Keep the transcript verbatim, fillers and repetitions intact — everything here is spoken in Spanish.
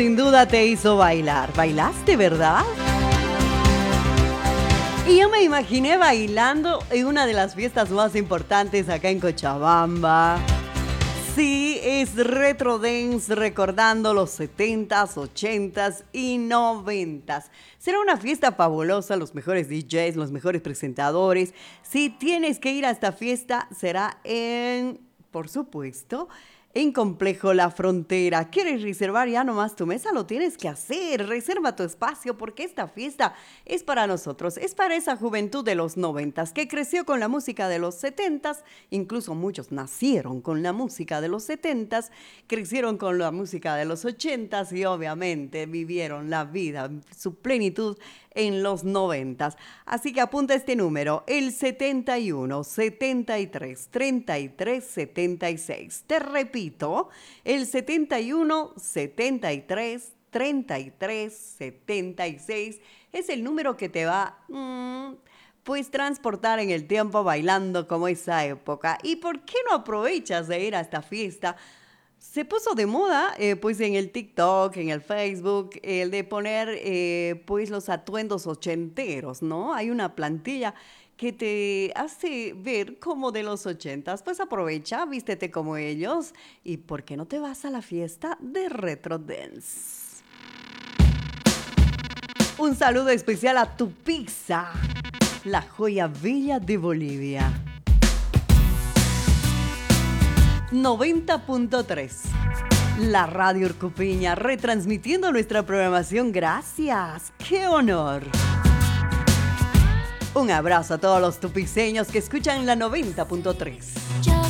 Sin duda te hizo bailar. ¿Bailaste, verdad? Y yo me imaginé bailando en una de las fiestas más importantes acá en Cochabamba. Sí, es Retro Dance, recordando los setentas, ochentas y noventas. Será una fiesta fabulosa, los mejores D Js, los mejores presentadores. Si tienes que ir a esta fiesta, será en, por supuesto, en Complejo La Frontera. ¿Quieres reservar ya nomás tu mesa? Lo tienes que hacer. Reserva tu espacio porque esta fiesta es para nosotros. Es para esa juventud de los noventas que creció con la música de los setentas. Incluso muchos nacieron con la música de los setentas, crecieron con la música de los ochentas y obviamente vivieron la vida, su plenitud en los noventas. Así que apunta este número, el setenta y uno, setenta y tres, treinta y tres, setenta y seis. Te repito, el setenta y uno, setenta y tres, treinta y tres, setenta y seis es el número que te va mmm, pues transportar en el tiempo bailando como esa época. ¿Y por qué no aprovechas de ir a esta fiesta? Se puso de moda, eh, pues en el TikTok, en el Facebook, el de poner, eh, pues los atuendos ochenteros, ¿no? Hay una plantilla que te hace ver como de los ochentas. Pues aprovecha, vístete como ellos y ¿por qué no te vas a la fiesta de Retro Dance? Un saludo especial a Tu Pizza, la joya bella de Bolivia. noventa punto tres, la Radio Urcupiña, retransmitiendo nuestra programación. Gracias, qué honor. Un abrazo a todos los tupiceños que escuchan la noventa punto tres.